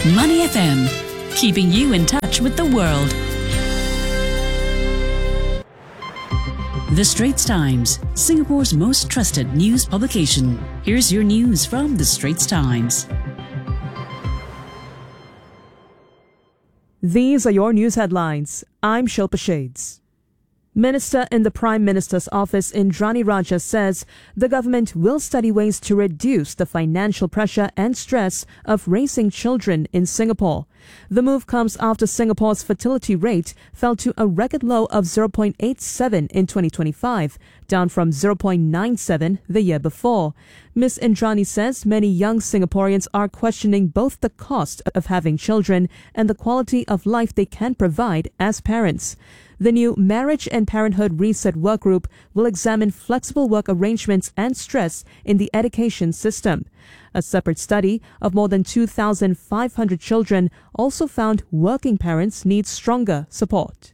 Money FM, keeping you in touch with the world. The Straits Times, Singapore's most trusted news publication. Here's your news from The Straits Times. These are your news headlines. I'm Shilpa Shades. Minister in the Prime Minister's office Indrani Raja says the government will study ways to reduce the financial pressure and stress of raising children in Singapore. The move comes after Singapore's fertility rate fell to a record low of 0.87 in 2025, down from 0.97 the year before. Ms. Indrani says many young Singaporeans are questioning both the cost of having children and the quality of life they can provide as parents. The new Marriage and Parenthood Reset Workgroup will examine flexible work arrangements and stress in the education system. A separate study of more than 2,500 children also found working parents need stronger support.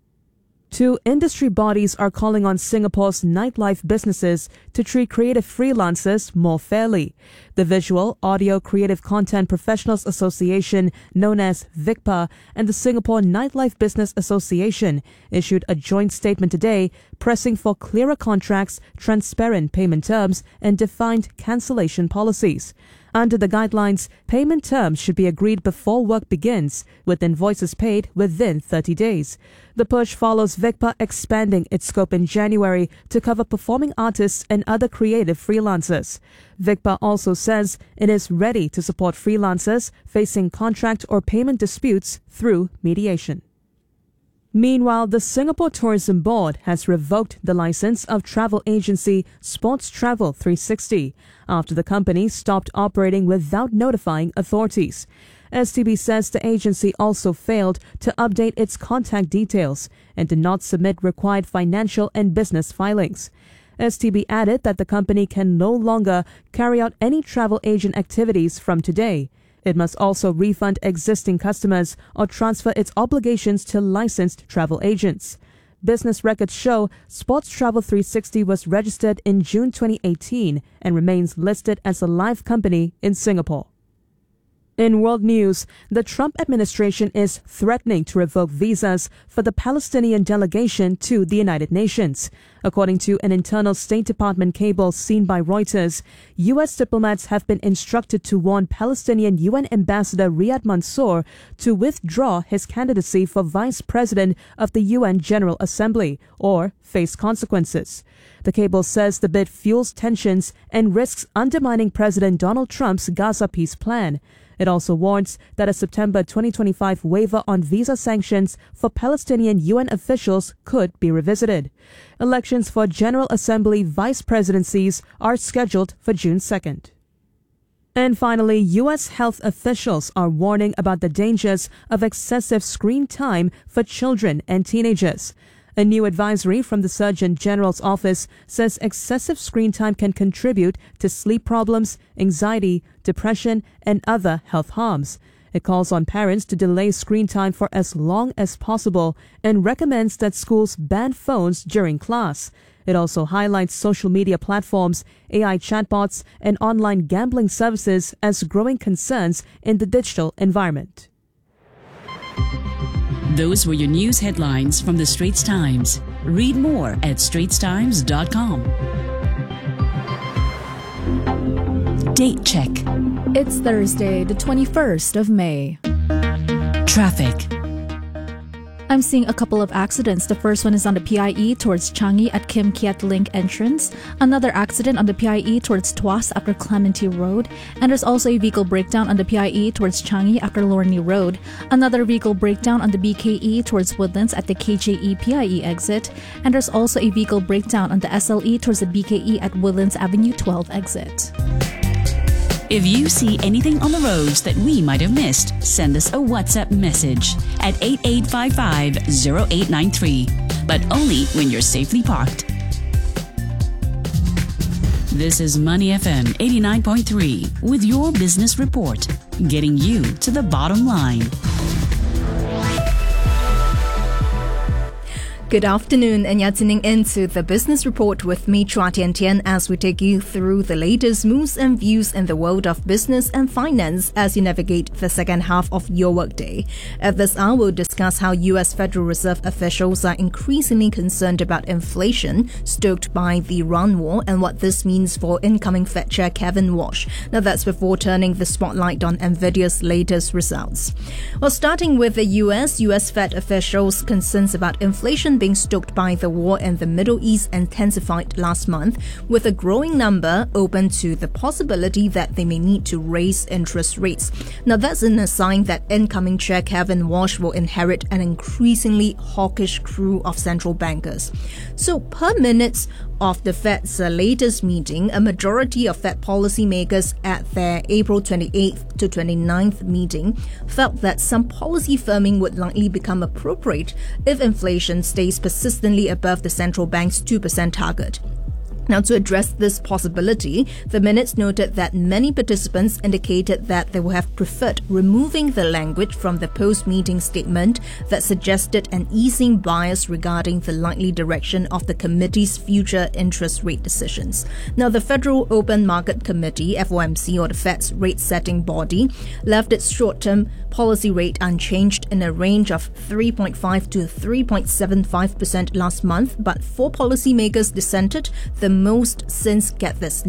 Two industry bodies are calling on Singapore's nightlife businesses to treat creative freelancers more fairly. The Visual Audio Creative Content Professionals Association, known as VICPA, and the Singapore Nightlife Business Association issued a joint statement today pressing for clearer contracts, transparent payment terms, and defined cancellation policies. Under the guidelines, payment terms should be agreed before work begins, with invoices paid within 30 days. The push follows VICPA expanding its scope in January to cover performing artists and other creative freelancers. VICPA also says it is ready to support freelancers facing contract or payment disputes through mediation. Meanwhile, the Singapore Tourism Board has revoked the license of travel agency Sports Travel 360 after the company stopped operating without notifying authorities. STB says the agency also failed to update its contact details and did not submit required financial and business filings. STB added that the company can no longer carry out any travel agent activities from today. It must also refund existing customers or transfer its obligations to licensed travel agents. Business records show Sports Travel 360 was registered in June 2018 and remains listed as a live company in Singapore. In world news, the Trump administration is threatening to revoke visas for the Palestinian delegation to the United Nations. According to an internal State Department cable seen by Reuters, U.S. diplomats have been instructed to warn Palestinian UN Ambassador Riyad Mansour to withdraw his candidacy for Vice President of the UN General Assembly or face consequences. The cable says the bid fuels tensions and risks undermining President Donald Trump's Gaza peace plan. It also warns that a September 2025 waiver on visa sanctions for Palestinian UN officials could be revisited. Elections for General Assembly vice presidencies are scheduled for June 2nd. And finally, U.S. health officials are warning about the dangers of excessive screen time for children and teenagers. A new advisory from the Surgeon General's office says excessive screen time can contribute to sleep problems, anxiety, depression, and other health harms. It calls on parents to delay screen time for as long as possible and recommends that schools ban phones during class. It also highlights social media platforms, AI chatbots, and online gambling services as growing concerns in the digital environment. Those were your news headlines from The Straits Times. Read more at straitstimes.com. Date check. It's Thursday, the 21st of May. Traffic. I'm seeing a couple of accidents. The first one is on the PIE towards Changi at Kim Kiat Link entrance. Another accident on the PIE towards Tuas after Clementi Road. And there's also a vehicle breakdown on the PIE towards Changi after Lornie Road. Another vehicle breakdown on the BKE towards Woodlands at the KJE PIE exit. And there's also a vehicle breakdown on the SLE towards the BKE at Woodlands Avenue 12 exit. If you see anything on the roads that we might have missed, send us a WhatsApp message at 8855-0893. But only when you're safely parked. This is Money FM 89.3 with your business report, getting you to the bottom line. Good afternoon, and you're tuning into the Business Report with me, Chua Tian Tian, as we take you through the latest moves and views in the world of business and finance as you navigate the second half of your workday. At this hour, we'll discuss how U.S. Federal Reserve officials are increasingly concerned about inflation stoked by the Iran war and what this means for incoming Fed Chair Kevin Warsh. Now, that's before turning the spotlight on NVIDIA's latest results. Well, starting with the U.S. Fed officials' concerns about inflation being stoked by the war in the Middle East intensified last month, with a growing number open to the possibility that they may need to raise interest rates. Now, that's in a sign that incoming Chair Kevin Warsh will inherit an increasingly hawkish crew of central bankers. So, per minutes of the Fed's latest meeting, a majority of Fed policymakers at their April 28th to 29th meeting felt that some policy firming would likely become appropriate if inflation stays persistently above the central bank's 2% target. Now, to address this possibility, the minutes noted that many participants indicated that they would have preferred removing the language from the post-meeting statement that suggested an easing bias regarding the likely direction of the committee's future interest rate decisions. Now, the Federal Open Market Committee, FOMC, or the Fed's rate-setting body, left its short-term policy rate unchanged in a range of 3.5 to 3.75% last month, but four policymakers dissented, the most since, get this,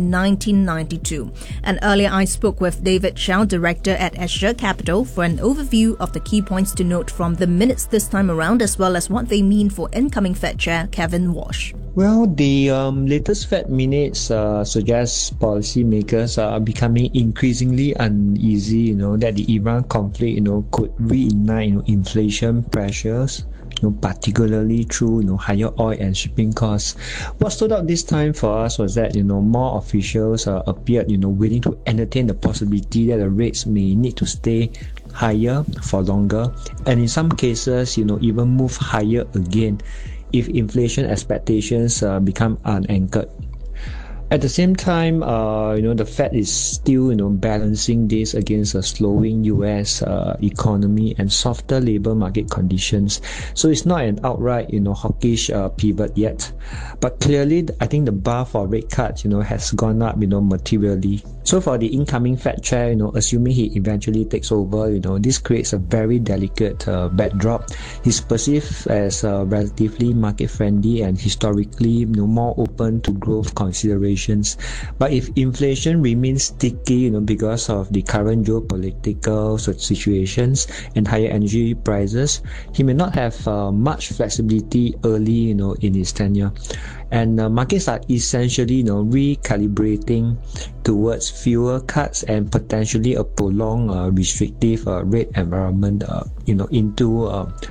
1992. And earlier I spoke with David Chow, director at Azure Capital, for an overview of the key points to note from the minutes this time around, as well as what they mean for incoming Fed Chair Kevin Warsh. Well, the latest Fed minutes suggest policymakers are becoming increasingly uneasy, that the Iran conflict, could reignite, inflation pressures, particularly through, higher oil and shipping costs. What stood out this time for us was that, more officials appeared, willing to entertain the possibility that the rates may need to stay higher for longer, and in some cases, even move higher again if inflation expectations become unanchored. At the same time, the Fed is still, balancing this against a slowing U.S. economy and softer labor market conditions. So it's not an outright, hawkish pivot yet. But clearly, I think the bar for rate cuts, has gone up, materially. So for the incoming Fed Chair, assuming he eventually takes over, this creates a very delicate backdrop. He's perceived as relatively market-friendly and historically, more open to growth considerations. But if inflation remains sticky, because of the current geopolitical situations and higher energy prices, he may not have much flexibility early, in his tenure. And markets are essentially, recalibrating towards fewer cuts and potentially a prolonged restrictive rate environment, into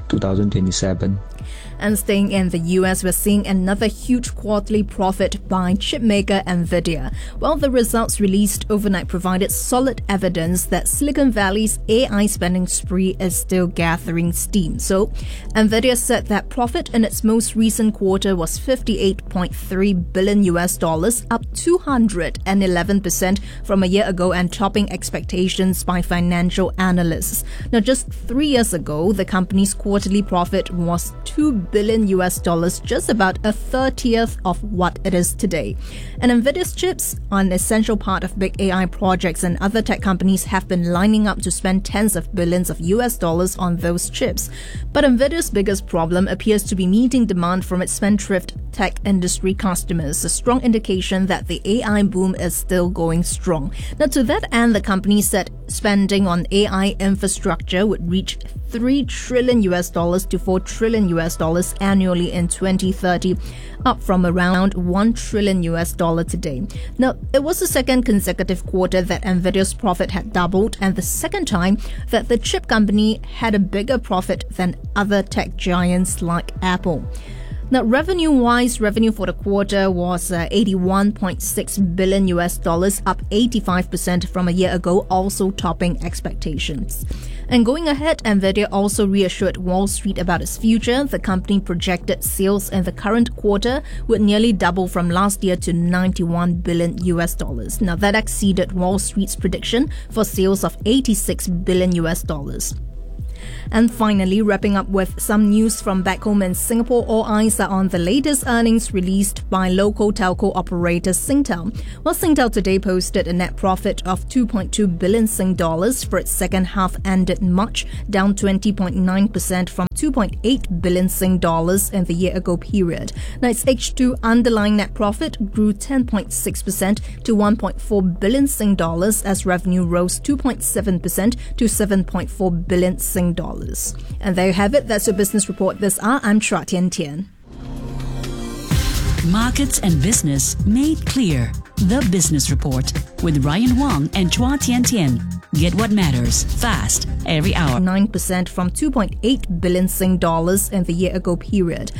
2027. And staying in the US, we're seeing another huge quarterly profit by chipmaker NVIDIA. While the results released overnight provided solid evidence that Silicon Valley's AI spending spree is still gathering steam. So, NVIDIA said that profit in its most recent quarter was $58.3 billion, up 211% from a year ago and topping expectations by financial analysts. Now, just 3 years ago, the company's quarterly profit was $2 billion, just about a 30th of what it is today. And NVIDIA's chips are an essential part of big AI projects, and other tech companies have been lining up to spend tens of billions of US dollars on those chips. But NVIDIA's biggest problem appears to be meeting demand from its spendthrift tech industry customers, a strong indication that the AI boom is still going strong. Now, to that end, the company said spending on AI infrastructure would reach $3 trillion to $4 trillion annually in 2030, up from around $1 trillion today. Now, it was the second consecutive quarter that NVIDIA's profit had doubled, and the second time that the chip company had a bigger profit than other tech giants like Apple. Now, revenue-wise, revenue for the quarter was $81.6 billion, up 85% from a year ago, also topping expectations. And going ahead, NVIDIA also reassured Wall Street about its future. The company projected sales in the current quarter would nearly double from last year to $91 billion. Now, that exceeded Wall Street's prediction for sales of $86 billion. And finally, wrapping up with some news from back home in Singapore, all eyes are on the latest earnings released by local telco operator Singtel. Well, Singtel today posted a net profit of 2.2 billion Sing dollars for its second half ended March, down 20.9% from 2.8 billion Sing dollars in the year ago period. Now, its H2 underlying net profit grew 10.6% to 1.4 billion Sing dollars as revenue rose 2.7% to 7.4 billion Sing dollars. And there you have it. That's your business report this hour. I'm Chua Tian Tian. Markets and business made clear. The Business Report with Ryan Wong and Chua Tian Tian. Get what matters fast every hour. 9% from 2.8 billion Sing dollars in the year ago period.